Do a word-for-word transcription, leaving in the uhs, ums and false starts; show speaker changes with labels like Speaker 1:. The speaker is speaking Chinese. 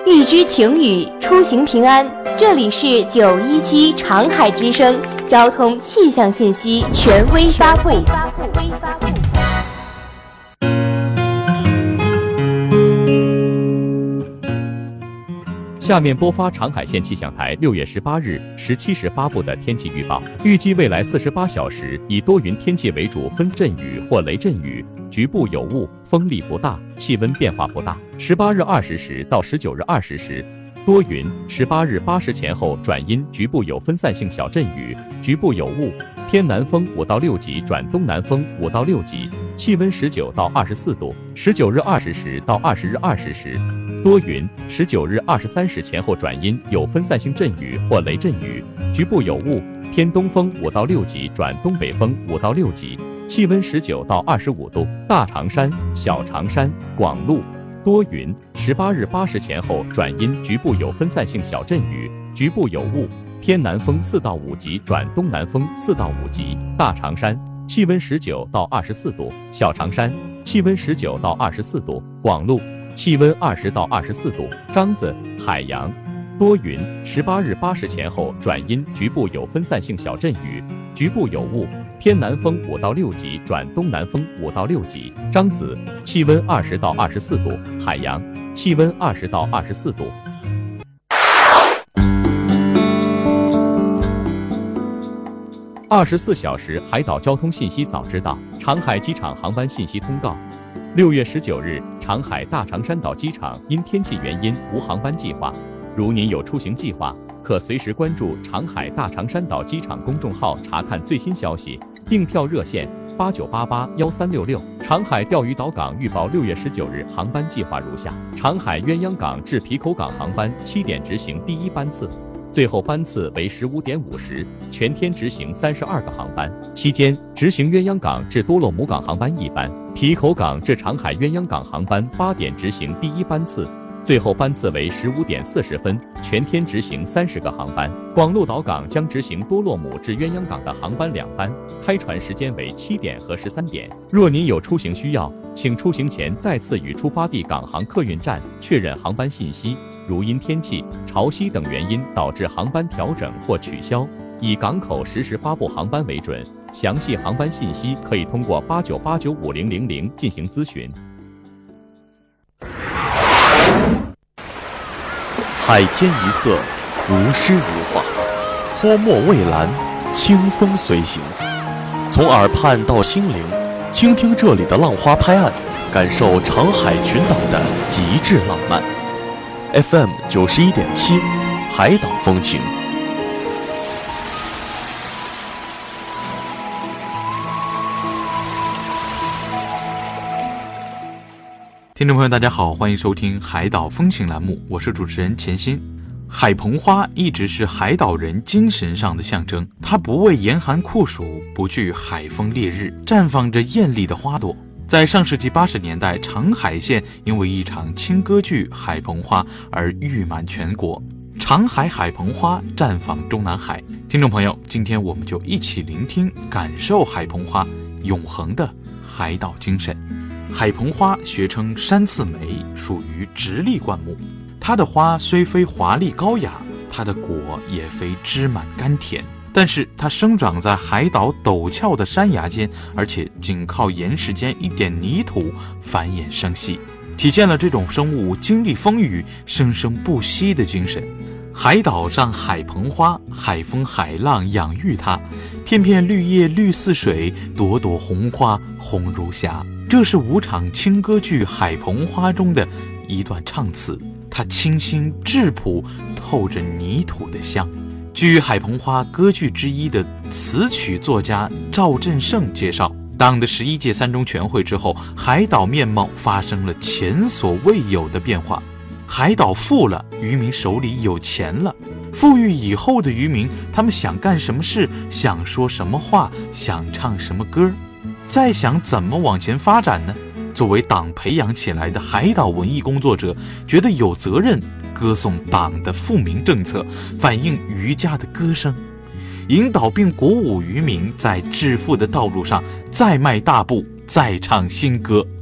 Speaker 1: 预知晴雨，出行平安。这里是九一七长海之声交通气象信息权威发布。
Speaker 2: 下面播发长海县气象台六月十八日十七时发布的天气预报。预计未来四十八小时以多云天气为主，分阵雨或雷阵雨，局部有雾，风力不大，气温变化不大。十八日二十时到十九日二十时多云，十八日八时前后转阴，局部有分散性小阵雨，局部有雾，偏南风五到六级转东南风五到六级，气温十九到二十四度。十九日二十时到二十日二十时多云，十九日二十三时前后转阴，有分散性阵雨或雷阵雨，局部有雾，偏东风五到六级转东北风五到六级，气温十九到二十五度。大长山、小长山、广路多云，十八日八时前后转阴，局部有分散性小阵雨，局部有雾，偏南风四到五级转东南风四到五级。大长山气温十九到二十四度，小长山气温十九到二十四度，广路气温二十到二十四度。张子、海洋多云，十八日八时前后转阴，局部有分散性小阵雨，局部有雾，偏南风五到六级转东南风五到六级。张子气温二十到二十四度，海洋气温二十到二十四度。二十四小时海岛交通信息早知道，长海机场航班信息通告。六月十九日，长海大长山岛机场因天气原因无航班计划。如您有出行计划，可随时关注长海大长山岛机场公众号查看最新消息。订票热线八九八八幺三六六。长海钓鱼岛港预报六月十九日航班计划如下：长海鸳鸯港至皮口港航班七点执行第一班次，最后班次为十五点五十，全天执行三十二个航班。期间执行鸳鸯港至多洛姆港航班一班，皮口港至长海鸳鸯港航班八点执行第一班次，最后班次为十五点四十分，全天执行三十个航班。广鹿岛港将执行多洛姆至鸳鸯港的航班两班，开船时间为七点和十三点。若您有出行需要，请出行前再次与出发地港航客运站确认航班信息。如因天气、潮汐等原因导致航班调整或取消，以港口实时发布航班为准。详细航班信息可以通过八九八九五零零零进行咨询。
Speaker 3: 海天一色，如诗如画，泼墨蔚蓝，清风随行。从耳畔到心灵，倾听这里的浪花拍岸，感受长海群岛的极致浪漫。F M 九十一点七，海岛风情。
Speaker 4: 听众朋友大家好，欢迎收听海岛风情栏目，我是主持人钱鑫。海鹏花一直是海岛人精神上的象征，它不畏严寒酷暑，不惧海风烈日，绽放着艳丽的花朵。在上世纪八十年代，长海县因为一场轻歌剧《海鹏花》而誉满全国，长海海鹏花绽放中南海。听众朋友，今天我们就一起聆听感受海鹏花永恒的海岛精神。海鹏花学称山刺梅，属于直立灌木。它的花虽非华丽高雅，它的果也非枝满甘甜，但是它生长在海岛陡峭的山崖间，而且仅靠岩石间一点泥土繁衍生息，体现了这种生物经历风雨生生不息的精神。海岛上海鹏花，海风海浪养育它，片片绿叶绿似水，朵朵红花红如霞。这是五场轻歌剧《海鹏花》中的一段唱词，它清新质朴，透着泥土的香。据《海鹏花》歌剧之一的词曲作家赵振胜介绍，党的十一届三中全会之后，海岛面貌发生了前所未有的变化。海岛富了，渔民手里有钱了。富裕以后的渔民，他们想干什么事，想说什么话，想唱什么歌，再想怎么往前发展呢？作为党培养起来的海岛文艺工作者，觉得有责任歌颂党的富民政策，反映渔家的歌声，引导并鼓舞渔民在致富的道路上再迈大步，再唱新歌。